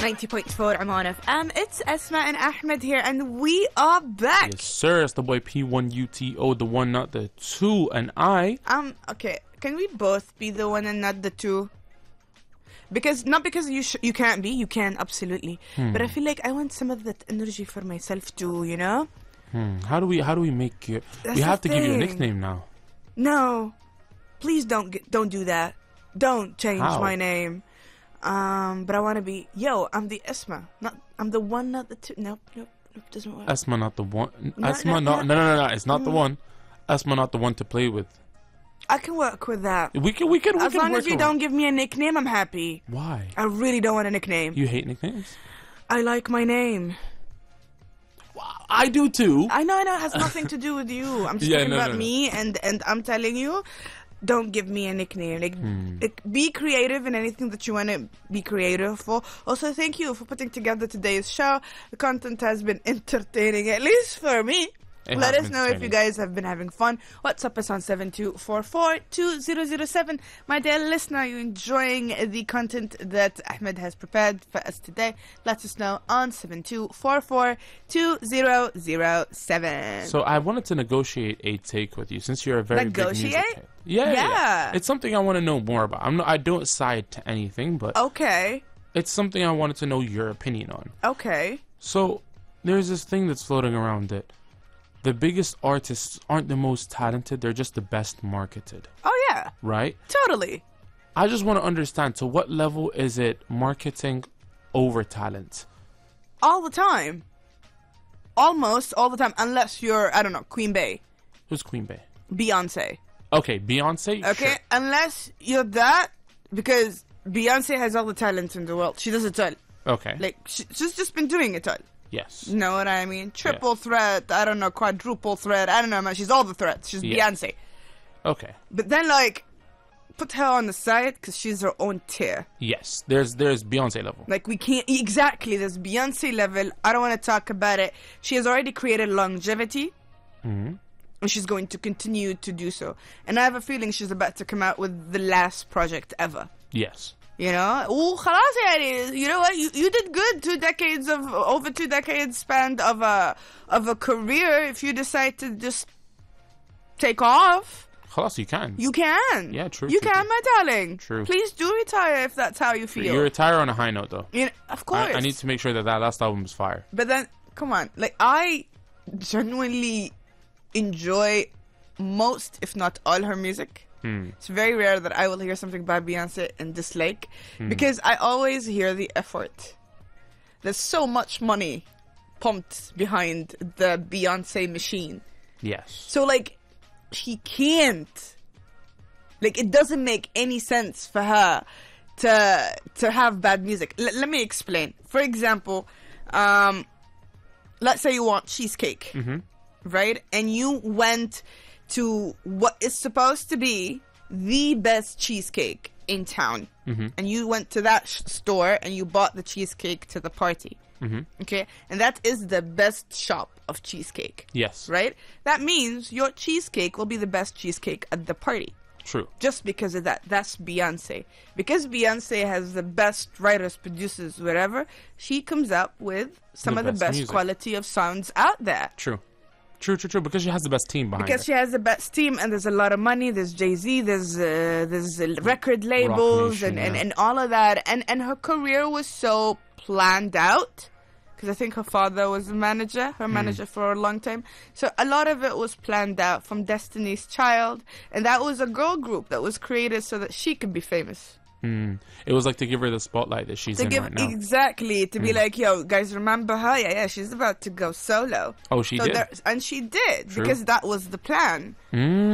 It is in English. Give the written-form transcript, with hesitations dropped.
90.4 Amman FM. It's Esma and Ahmed here, and we are back. Yes, sir. It's the boy P1UTO, the one, not the two, and I. Okay. Can we both be the one and not the two? Because not because you can't be, you can absolutely. But I feel like I want some of that energy for myself too. You know? How do we make you? We have to give you a nickname now. No, please don't do that. Don't change my name. But I want to be, I'm the Esma. I'm the one, not the two. Nope, doesn't work. Esma, not the one. No, it's not the one. Esma, not the one to play with. I can work with that. We can as long as you don't give me a nickname, I'm happy. Why? I really don't want a nickname. You hate nicknames? I like my name. I do too. I know. It has nothing to do with you. I'm just talking about me, and I'm telling you, don't give me a nickname. Like, be creative in anything that you want to be creative for. Also, thank you for putting together today's show. The content has been entertaining, at least for me. Let us know if you guys have been having fun. WhatsApp us on 7244-2007. My dear listener, are you enjoying the content that Ahmed has prepared for us today? Let us know on 7244-2007. So I wanted to negotiate a take with you, since you're a very big music head. Yeah. It's something I want to know more about. I don't side to anything, but okay, it's something I wanted to know your opinion on. Okay. So there's this thing that's floating around that the biggest artists aren't the most talented, they're just the best marketed. Oh, yeah. Right? Totally. I just want to understand, to what level is it marketing over talent? All the time. Almost all the time, unless you're, I don't know, Queen Bey. Who's Queen Bey? Beyonce. Okay, Beyonce? Okay, sure. Unless you're that, because Beyonce has all the talent in the world. She does it all. Okay. Like, she's just been doing it all. Yes. You know what I mean? Triple threat, I don't know, quadruple threat, I don't know, man. She's all the threats. She's Beyonce. Okay. But then, like, put her on the side, because she's her own tier. Yes, there's Beyonce level. Like, we can't, exactly, there's Beyonce level. I don't want to talk about it. She has already created longevity. And she's going to continue to do so. And I have a feeling she's about to come out with the last project ever. Yes. You know, خلاص يعني, you know what? You did good. Over 2 decades span of a career. If you decide to just take off, خلاص, you can. You can. Yeah, true. You can, my darling. True. Please do retire if that's how you feel. You retire on a high note, though. You know, of course. I need to make sure that last album is fire. But then, come on, like, I genuinely enjoy most, if not all, her music. It's very rare that I will hear something by Beyonce and dislike, because I always hear the effort. There's so much money pumped behind the Beyonce machine. Yes. So, like, she can't. Like, it doesn't make any sense for her to have bad music. Let me explain. For example, let's say you want cheesecake, right? And you went to what is supposed to be the best cheesecake in town. And you went to that store and you bought the cheesecake to the party. Okay? And that is the best shop of cheesecake. Yes. Right? That means your cheesecake will be the best cheesecake at the party. True. Just because of that. That's Beyonce. Because Beyonce has the best writers, producers, whatever, she comes up with some of the best music. quality of sounds out there. True. Because she has the best team behind her. Because she has the best team, and there's a lot of money. There's Jay-Z, there's record labels, Nation, and all of that. And her career was so planned out, because I think her father was her manager for a long time. So a lot of it was planned out, from Destiny's Child, and that was a girl group that was created so that she could be famous. It was like to give her the spotlight that she's in right now. Exactly, to be like, yo, guys, remember her? Yeah, she's about to go solo. Oh, she did? And she did, True. because that was the plan.